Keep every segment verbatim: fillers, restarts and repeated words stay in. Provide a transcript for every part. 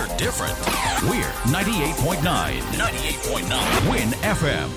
different. We're ninety-eight point nine. ninety-eight point nine. Win F M.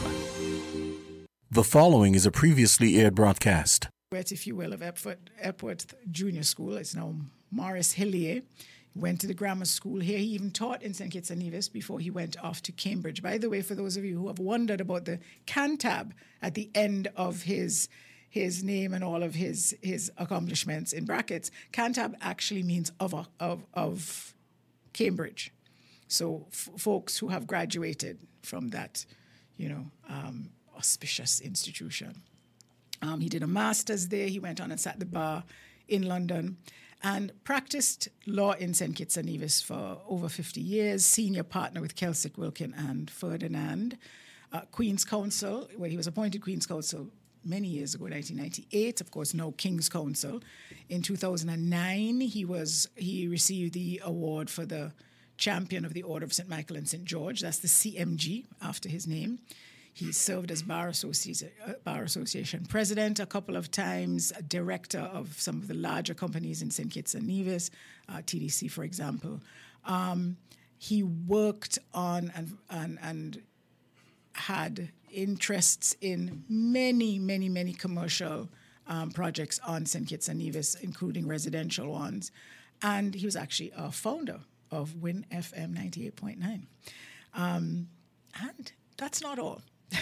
The following is a previously aired broadcast. If you will, of Epworth, Epworth Junior School. It's now Morris Hillier. Went to the grammar school here. He even taught in Saint Kitts and Nevis before he went off to Cambridge. By the way, for those of you who have wondered about the Cantab at the end of his his name and all of his his accomplishments in brackets, Cantab actually means of of of Cambridge. So f- folks who have graduated from that, you know, um, auspicious institution. Um, he did a master's there. He went on and sat the bar in London and practiced law in Saint Kitts and Nevis for over fifty years, senior partner with Kelsick, Wilkin and Ferdinand. Uh, Queen's Counsel, where he was appointed Queen's Counsel many years ago, nineteen ninety-eight, of course, now King's Counsel. In two thousand nine, he was he received the award for the Champion of the Order of Saint Michael and Saint George. That's the C M G, after his name. He served as Bar Association, uh, Bar Association president a couple of times, a director of some of the larger companies in Saint Kitts and Nevis, uh, T D C, for example. Um, he worked on and, and, and had interests in many, many, many commercial um, projects on Saint Kitts and Nevis, including residential ones. And he was actually a founder of Win F M ninety-eight point nine. Um, and that's not all.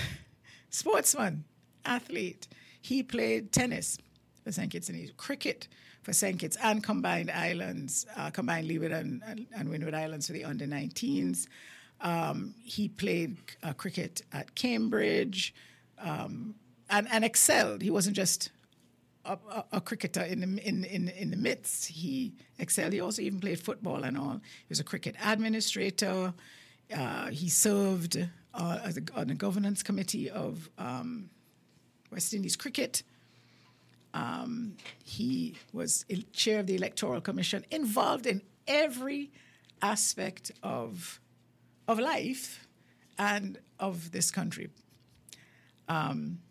Sportsman, athlete. He played tennis for Saint Kitts and Nevis, cricket for Saint Kitts and Combined Islands, uh, Combined Leeward and, and, and Windward Islands for the under nineteens. Um, he played uh, cricket at Cambridge um, and, and excelled. He wasn't just a, a, a cricketer in the in, in in the midst. He excelled. He also even played football and all. He was a cricket administrator. Uh, he served uh, as a, on a governance committee of um, West Indies Cricket. Um, he was chair of the Electoral Commission, involved in every aspect of of life and of this country. Um,